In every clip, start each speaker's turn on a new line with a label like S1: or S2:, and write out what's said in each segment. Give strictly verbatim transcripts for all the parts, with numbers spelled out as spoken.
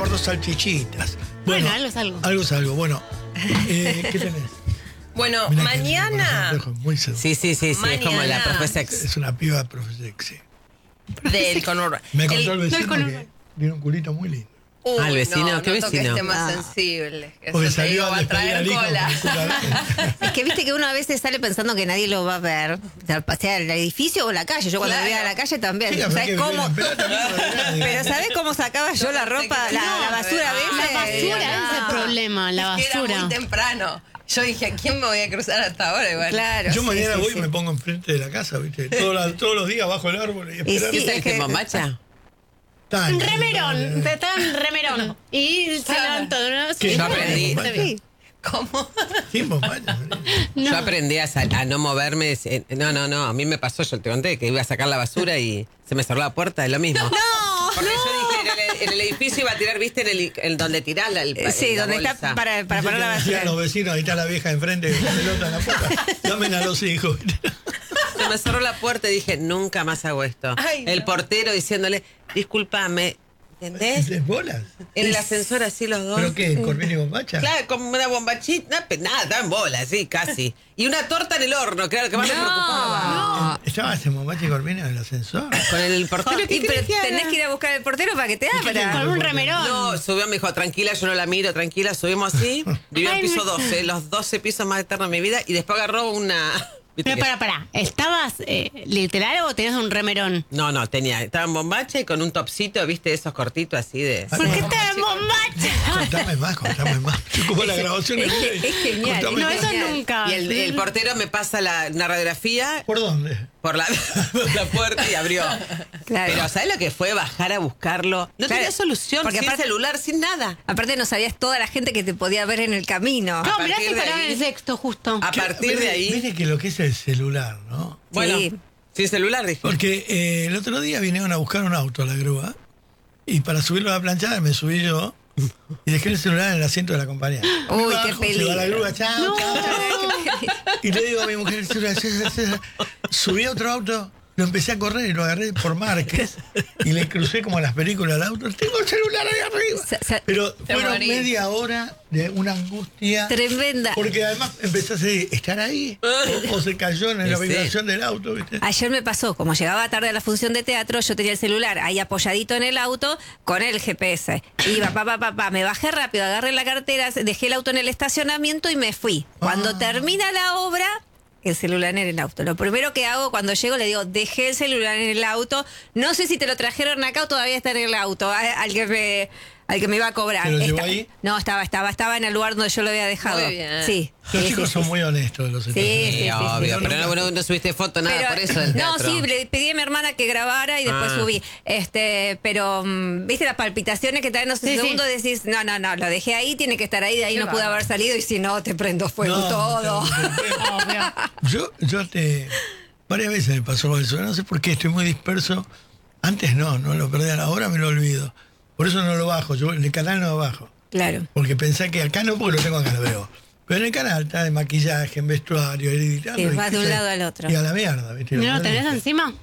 S1: por dos salchichitas.
S2: Bueno, bueno algo es algo.
S1: Algo es algo. Bueno, eh, ¿qué tenés?
S3: Bueno,
S1: Mirá
S3: mañana...
S1: Muy
S4: sí, sí, sí, sí,
S3: mañana,
S4: es como la profe sex.
S1: Es una piba profe sexy.
S3: Del conurbano.
S1: Me contó el,
S3: el
S1: vecino no, que tiene un culito muy lindo.
S3: Uy,
S4: ah, el vecino,
S3: no,
S4: ¿qué
S3: no
S4: vecino?
S3: toques temas
S4: Ah.
S3: sensibles. Eso
S1: Porque
S3: te
S1: salió
S3: digo,
S1: a
S3: va a
S1: despedir
S3: traer
S1: al hijo
S3: cola.
S1: con el culo.
S2: Es que viste que uno a veces sale pensando que nadie lo va a ver. O sea, el edificio o la calle. Yo cuando
S3: Claro.
S2: vivía en la calle también.
S1: Sí,
S2: ¿Sabes cómo?
S1: Pero
S2: Pero ¿sabés cómo sacaba yo la ropa, la, la basura a veces?
S3: La
S2: No.
S3: basura,
S2: ese es el
S5: problema, la
S3: Es que
S5: basura.
S3: era muy temprano. Yo dije, ¿a quién me voy a cruzar hasta ahora? Igual.
S2: Claro.
S1: Yo
S2: sí,
S1: mañana
S2: sí,
S1: voy
S2: sí.
S1: y me pongo enfrente de la casa, ¿viste? Todos, la- todos los días bajo el árbol y
S2: Y
S1: esperando.
S2: sí,
S4: ¿Qué
S2: es
S4: saliste
S2: que-
S4: en bombacha?
S1: Tan-
S5: Remerón, te está en remerón. Y se levantó, ¿no?
S1: ¿Qué?
S5: Sí,
S4: Yo aprendí.
S5: está bien.
S3: ¿Cómo?
S1: ¿Quién bombacha?
S4: Yo aprendí a, sal- a no moverme. eh, No, no, no. A mí me pasó, yo te conté que iba a sacar la basura y se me cerró la puerta, es lo mismo.
S2: No,
S4: Porque yo dije, en el, en el edificio iba a tirar, ¿viste? En, el, en donde tirás la, el,
S2: Sí,
S4: la
S2: donde
S4: bolsa.
S2: está para, para
S1: Dice
S2: poner
S1: que
S2: la
S1: decían
S2: basura.
S1: los vecinos, ahí está la vieja enfrente con la pelota en la puerta. Llamen a los hijos.
S4: Se me cerró la puerta y dije, nunca más hago esto.
S3: Ay,
S4: el
S3: no.
S4: portero diciéndole, discúlpame, ¿entendés?
S1: ¿Es bolas?
S4: En el ascensor así los dos.
S1: ¿Pero qué? ¿Corpión y bombacha?
S4: Claro, como una bombachita, pe- nada, estaba en bola, sí, casi. Y una torta en el horno, claro, que más me preocupaba.
S1: ¿Estabas en bombacha y corpión en el ascensor?
S4: Con el portero,
S2: Y
S4: ¿qué
S2: pero
S4: crees que haga?
S2: tenés que ir a buscar el portero para que te abra.
S5: Con un remerón.
S4: No, subió, me dijo, tranquila, yo no la miro, tranquila, subimos así. Vivió en
S5: Ay,
S4: piso
S5: me-
S4: doce, los doce pisos más eternos de mi vida. Y después agarró una... ¿viste
S5: Pero
S4: que-
S5: para, para, ¿estabas eh, literal o tenías un remerón?
S4: No, no, tenía, estaba en bombacha y con un topsito, viste, esos cortitos así de...
S1: Ah,
S5: ¿Por qué
S1: no.
S5: estás en bombacha?
S1: Contame más, contame más. Yo como la grabación
S2: es,
S1: del
S2: que-
S1: video.
S2: es genial.
S1: Contame
S5: No,
S1: más.
S5: eso
S2: genial.
S5: nunca.
S4: Y el, el portero me pasa la, una radiografía
S1: ¿Por dónde?
S4: por la, por la puerta y abrió.
S2: Claro.
S4: Pero ¿sabes lo que fue bajar a buscarlo? No
S2: Claro,
S4: tenía solución,
S2: porque
S4: sin
S2: aparte-
S4: celular, sin nada.
S2: Aparte no sabías toda la gente que te podía ver en el camino.
S5: No, mirá
S4: partir
S5: si
S4: de
S5: paraba
S4: ahí-
S5: en el sexto justo.
S4: A partir de ahí...
S1: Viste que lo que es el celular, ¿no?
S4: Bueno,
S2: Sí.
S4: sin celular, dije.
S1: Porque eh, el otro día vinieron a buscar un auto a la grúa y para subirlo a la planchada me subí yo y dejé el celular en el asiento de la compañera.
S2: Uy,
S1: Me
S2: qué
S1: bajo, se va a la
S2: peligro.
S1: grúa, chao, chao, chao. Y le digo a mi mujer, "Celular, celular, celular". Subí a otro auto, lo empecé a correr y lo agarré por Márquez y le crucé como las películas al auto. Tengo el celular ahí arriba.
S2: Sa- sa-
S1: Pero
S3: Te
S1: fueron
S3: morís.
S1: media hora de una angustia.
S2: Tremenda.
S1: Porque además empezás a decir, ¿estar ahí? O, o se cayó en la
S4: Sí.
S1: vibración del auto, ¿viste?
S2: Ayer me pasó, como llegaba tarde a la función de teatro, yo tenía el celular ahí apoyadito en el auto con el G P S. Iba, pa, pa, pa, pa, me bajé rápido, agarré la cartera, dejé el auto en el estacionamiento y me fui. Cuando
S1: Ah.
S2: termina la obra, el celular en el auto. Lo primero que hago cuando llego le digo, dejé el celular en el auto. No sé si te lo trajeron acá o todavía está en el auto, a- al que me, al que me iba a cobrar.
S1: ¿Te lo llevó
S2: Está-
S1: ahí?
S2: No, estaba, estaba, estaba en el lugar donde yo lo había dejado.
S3: Muy bien.
S2: Sí.
S1: Los
S2: sí,
S1: chicos
S2: sí,
S1: son
S2: sí.
S1: muy honestos, los
S2: Sí,
S1: estacionistas.
S2: sí,
S4: Sí,
S2: sí,
S4: obvio,
S1: sí.
S4: pero no, no, no subiste foto, nada
S2: Pero-
S4: por eso del
S2: no,
S4: teatro.
S2: sí, le pedí a mi hermana que grabara y después
S4: Ah.
S2: subí. Este, pero mm, viste las palpitaciones que te dan unos
S5: Sí, sí.
S2: segundos, decís, no, no, no, lo dejé ahí, tiene que estar ahí, de ahí
S3: Qué
S2: no pude
S3: bárbaro.
S2: haber salido y si no te prendo fuego
S1: No,
S2: todo.
S1: te- te- Yo, yo te. Varias veces me pasó eso. No sé por qué, estoy muy disperso. Antes no, no lo perdía, ahora me lo olvido. Por eso no lo bajo. Yo en el canal no lo bajo.
S2: Claro.
S1: Porque pensé que acá no, porque lo tengo acá, lo veo. Pero en el canal está de maquillaje, en vestuario, editando.
S2: Sí,
S1: y
S2: vas
S1: qué
S2: de un
S1: sé,
S2: lado al otro.
S1: Y a la mierda, ¿viste?
S5: ¿No lo tenés
S1: perdés.
S5: encima?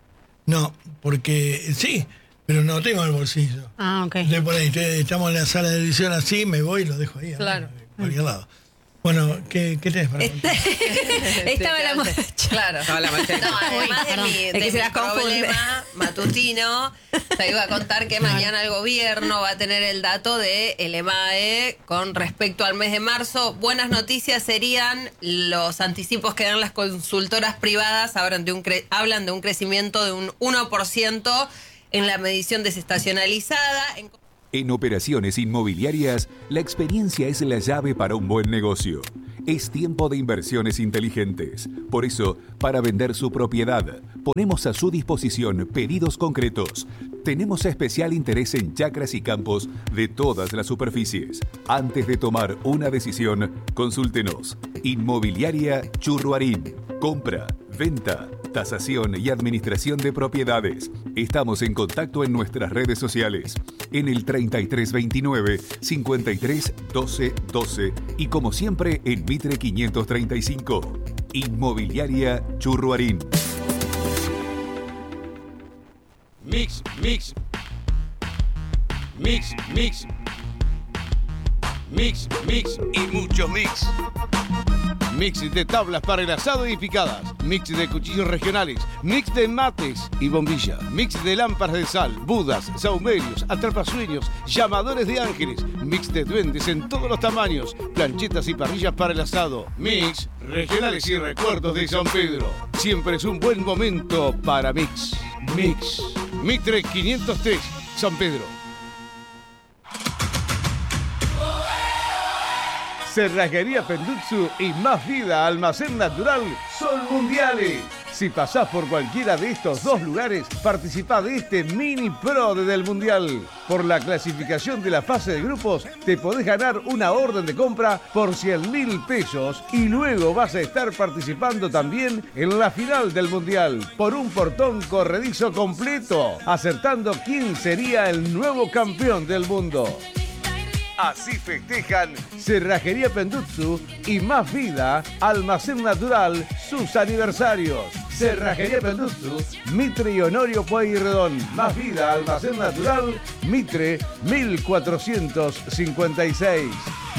S1: No, porque sí, pero no tengo el bolsillo.
S5: Ah, ok.
S1: Entonces, por ahí, te- estamos en la sala de edición así, me voy y lo dejo ahí.
S3: Claro.
S1: En cualquier lado. Bueno, ¿qué, qué tenés para contar?
S2: Estaba la mocha.
S3: Claro.
S4: Estaba la mocha.
S3: No, además de
S5: perdón.
S3: mi,
S2: Es
S3: de
S2: que se
S3: mi
S2: las confunde.
S3: problema matutino, te iba a contar que mañana el gobierno va a tener el dato de el E M A E con respecto al mes de marzo. Buenas noticias serían los anticipos que dan las consultoras privadas, hablan de un, cre- hablan de un crecimiento de un uno por ciento en la medición desestacionalizada. En
S6: En operaciones inmobiliarias, la experiencia es la llave para un buen negocio. Es tiempo de inversiones inteligentes. Por eso, para vender su propiedad, ponemos a su disposición pedidos concretos. Tenemos especial interés en chacras y campos de todas las superficies. Antes de tomar una decisión, consúltenos. Inmobiliaria Churruarín. Compra, venta, tasación y administración de propiedades. Estamos en contacto en nuestras redes sociales. En el treinta y tres veintinueve, cincuenta y tres doce doce y como siempre en Mitre quinientos treinta y cinco. Inmobiliaria Churruarín.
S7: Mix, mix. Mix, mix. Mix, mix y mucho mix. Mix de tablas para el asado y picadas. Mix de cuchillos regionales. Mix de mates y bombillas. Mix de lámparas de sal, budas, saumerios, atrapasueños, llamadores de ángeles. Mix de duendes en todos los tamaños. Planchetas y parrillas para el asado. Mix, regionales y recuerdos de San Pedro. Siempre es un buen momento para Mix. Mix. Mitre quinientos tres, San Pedro. Cerrajería Pendutsu y Más Vida Almacén Natural son mundiales. Si pasás por cualquiera de estos dos lugares, participá de este mini pro del mundial. Por la clasificación de la fase de grupos, te podés ganar una orden de compra por cien mil pesos y luego vas a estar participando también en la final del mundial por un portón corredizo completo, acertando quién sería el nuevo campeón del mundo. Así festejan Cerrajería Pendutsu y Más Vida Almacén Natural sus aniversarios. Cerrajería Pendutsu, Mitre y Honorio Pueyrredón. Más Vida Almacén Natural, Mitre mil cuatrocientos cincuenta y seis.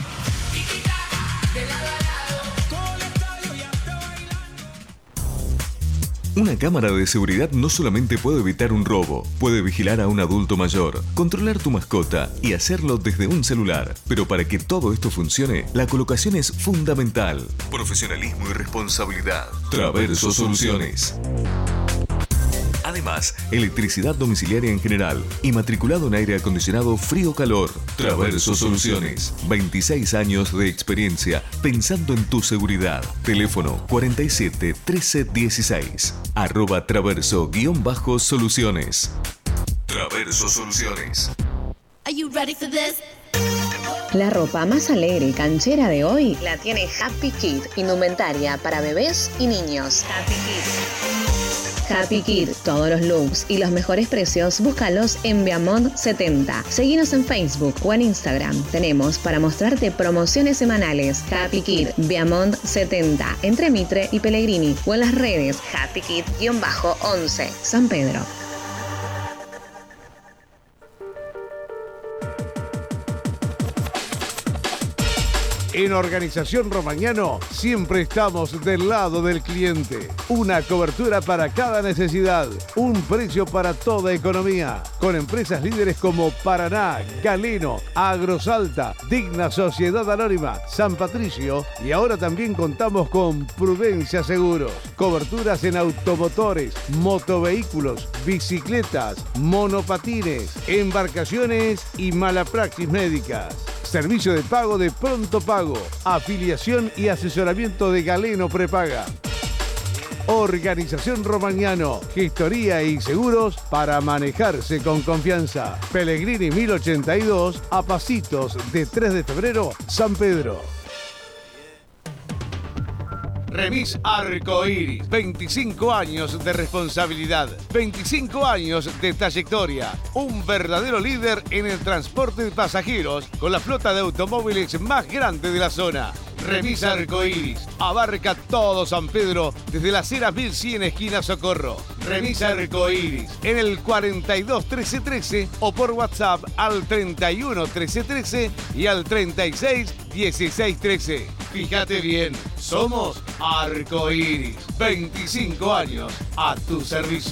S8: Una cámara de seguridad no solamente puede evitar un robo, puede vigilar a un adulto mayor, controlar tu mascota y hacerlo desde un celular. Pero para que todo esto funcione, la colocación es fundamental. Profesionalismo y responsabilidad. Traverso Soluciones. Además, electricidad domiciliaria en general y matriculado en aire acondicionado frío-calor. Traverso Soluciones. veintiséis años de experiencia pensando en tu seguridad. Teléfono cuarenta y siete trece dieciséis. Arroba Traverso guión bajo Soluciones. Traverso Soluciones.
S9: Are you ready for this?
S10: La ropa más alegre y canchera de hoy la tiene Happy Kid, indumentaria para bebés y niños. Happy Kid. Happy Kid, todos los looks y los mejores precios, búscalos en Viamont setenta. Seguinos en Facebook o en Instagram. Tenemos para mostrarte promociones semanales. Happy Kid, Viamont setenta, entre Mitre y Pellegrini, o en las redes Happy Kid once, San Pedro.
S7: En Organización Romagnano siempre estamos del lado del cliente. Una cobertura para cada necesidad. Un precio para toda economía. Con empresas líderes como Paraná, Galeno, Agrosalta, Digna Sociedad Anónima, San Patricio y ahora también contamos con Prudencia Seguros. Coberturas en automotores, motovehículos, bicicletas, monopatines, embarcaciones y malapraxis médicas. Servicio de pago de Pronto Pago, afiliación y asesoramiento de Galeno Prepaga. Organización Romagnano, gestoría y seguros para manejarse con confianza. Pellegrini mil ochenta y dos, a pasitos de tres de febrero, San Pedro. Remis Arcoiris, veinticinco años de responsabilidad, veinticinco años de trayectoria, un verdadero líder en el transporte de pasajeros con la flota de automóviles más grande de la zona. Remis Arcoiris, abarca todo San Pedro desde las Heras mil cien esquina Socorro. Remis Arcoiris, en el cuarenta y dos trece trece o por WhatsApp al treinta y uno trece trece y al treinta y seis dieciséis trece. Fíjate bien, somos Arcoiris, veinticinco años a tu servicio.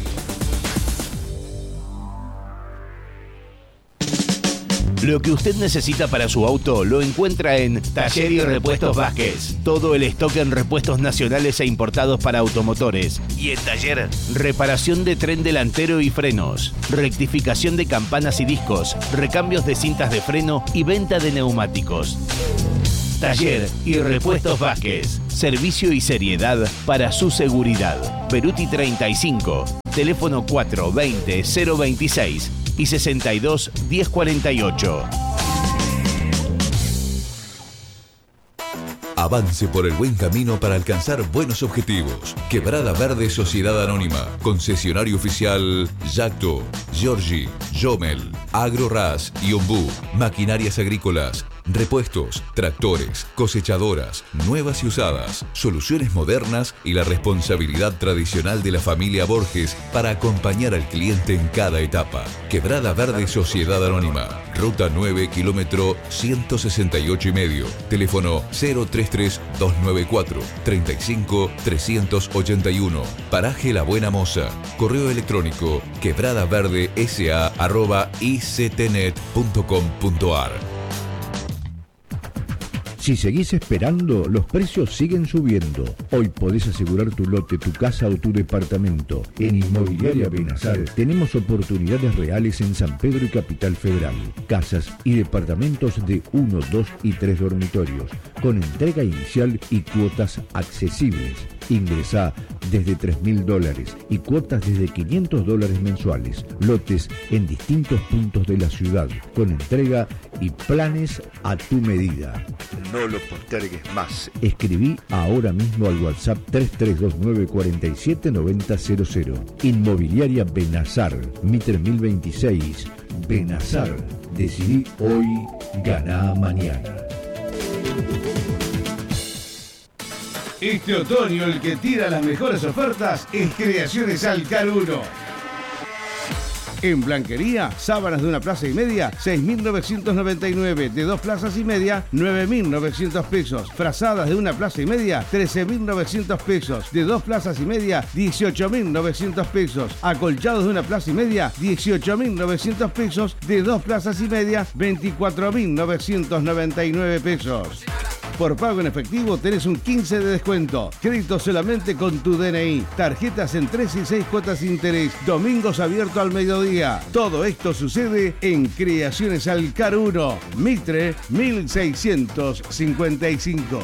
S11: Lo que usted necesita para su auto lo encuentra en Taller y Repuestos Vázquez. Todo el stock en repuestos nacionales e importados para automotores. Y en Taller, reparación de tren delantero y frenos, rectificación de campanas y discos, recambios de cintas de freno y venta de neumáticos. Taller y Repuestos Vázquez. Servicio y seriedad para su seguridad. Peruti treinta y cinco. Teléfono cuatro veinte cero veintiséis y sesenta y dos diez cuarenta y ocho.
S12: Avance por el buen camino para alcanzar buenos objetivos. Quebrada Verde Sociedad Anónima. Concesionario oficial Yacto, Giorgi, Jomel, AgroRas y Ombú. Maquinarias agrícolas. repuestos, tractores, cosechadoras, nuevas y usadas, soluciones modernas y la responsabilidad tradicional de la familia Borges para acompañar al cliente en cada etapa. Quebrada Verde Sociedad Anónima, Ruta nueve, kilómetro ciento sesenta y ocho y medio, teléfono cero treinta y tres, doscientos noventa y cuatro, treinta y cinco, trescientos ochenta y uno, Paraje La Buena Moza, correo electrónico quebradaverdesa arroba ictnet punto com punto ar.
S11: Si seguís esperando, los precios siguen subiendo. Hoy podés asegurar tu lote, tu casa o tu departamento. En Inmobiliaria Benazar tenemos oportunidades reales en San Pedro y Capital Federal. Casas y departamentos de uno, dos y tres dormitorios, con entrega inicial y cuotas accesibles. Ingresá desde tres mil dólares y cuotas desde quinientos dólares mensuales. Lotes en distintos puntos de la ciudad, con entrega y planes a tu medida. No lo postergues más. Escribí ahora mismo al WhatsApp tres tres dos nueve, cuatro siete, nueve cero cero cero. Inmobiliaria Benazar, Mitre mil veintiséis. Benazar. Decidí hoy, ganá mañana.
S7: Este otoño el que tira las mejores ofertas es Creaciones Alcar uno. En blanquería, sábanas de una plaza y media, seis mil novecientos noventa y nueve. De dos plazas y media, nueve mil novecientos pesos. Frazadas de una plaza y media, trece mil novecientos pesos. De dos plazas y media, dieciocho mil novecientos pesos. Acolchados de una plaza y media, dieciocho mil novecientos pesos. De dos plazas y media, veinticuatro mil novecientos noventa y nueve pesos. Por pago en efectivo tenés un quince de descuento. Crédito solamente con tu D N I. Tarjetas en tres y seis cuotas de interés. Domingos abierto al mediodía. Todo esto sucede en Creaciones Alcar uno. Mitre mil seiscientos cincuenta y cinco.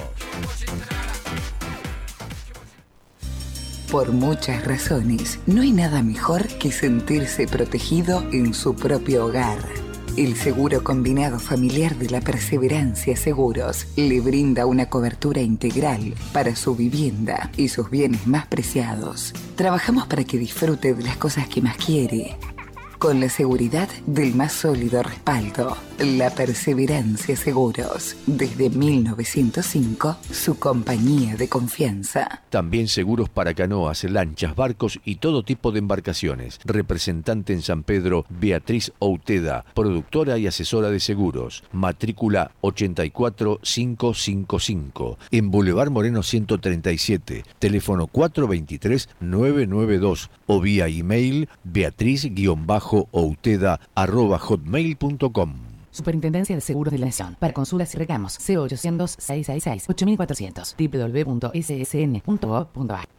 S13: Por muchas razones, no hay nada mejor que sentirse protegido en su propio hogar. El seguro combinado familiar de la Perseverancia Seguros le brinda una cobertura integral para su vivienda y sus bienes más preciados. Trabajamos para que disfrute de las cosas que más quiere, con la seguridad del más sólido respaldo. La Perseverancia Seguros, desde mil novecientos cinco, su compañía de confianza.
S11: También seguros para canoas, lanchas, barcos y todo tipo de embarcaciones. Representante en San Pedro, Beatriz Outeda, productora y asesora de seguros. Matrícula ochenta y cuatro mil quinientos cincuenta y cinco. En Boulevard Moreno ciento treinta y siete. Teléfono cuatro dos tres, nueve nueve dos o vía email beatriz-outeda arroba hotmail punto com.
S14: Superintendencia de Seguros de la Nación. Para consultas y reclamos, cero ochocientos, seiscientos sesenta y seis, ocho mil cuatrocientos, doble u doble u doble u punto s s n punto gov punto a r.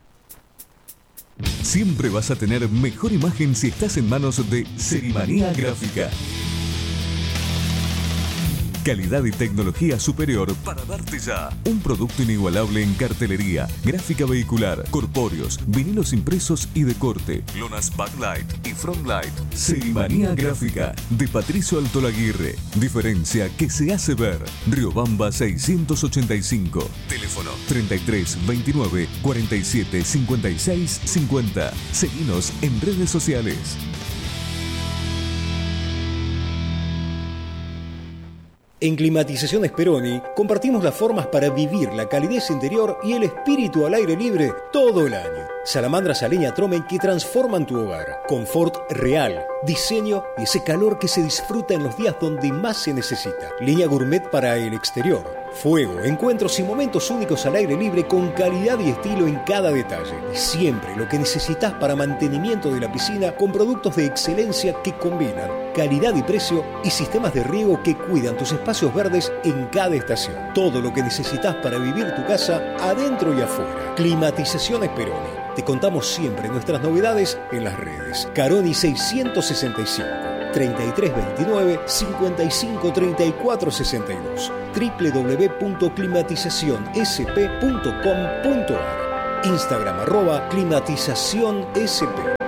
S8: Siempre vas a tener mejor imagen si estás en manos de Serimanía Gráfica. Calidad y tecnología superior para darte ya un producto inigualable en cartelería, gráfica vehicular, corpóreos, vinilos impresos y de corte, lonas backlight y frontlight. Serimanía Gráfica de Patricio Altolaguirre. Diferencia que se hace ver. Riobamba seiscientos ochenta y cinco. Teléfono treinta y tres, veintinueve, cuarenta y siete, cincuenta y seis, cincuenta. Seguinos en redes sociales.
S15: En Climatizaciones Peroni compartimos las formas para vivir la calidez interior y el espíritu al aire libre todo el año. Salamandras a leña Tromen que transforman tu hogar. Confort real, diseño y ese calor que se disfruta en los días donde más se necesita. Línea gourmet para el exterior. Fuego, encuentros y momentos únicos al aire libre con calidad y estilo en cada detalle. Y siempre lo que necesitas para mantenimiento de la piscina con productos de excelencia que combinan calidad y precio y sistemas de riego que cuidan tus espacios verdes en cada estación. Todo lo que necesitas para vivir tu casa adentro y afuera. Climatizaciones Peroni. Te contamos siempre nuestras novedades en las redes. Caroni seiscientos sesenta y cinco. treinta y tres veintinueve, cincuenta y cinco treinta y cuatro sesenta y dos. doble u doble u doble u punto climatización s p punto com punto a r. Instagram arroba climatización s p.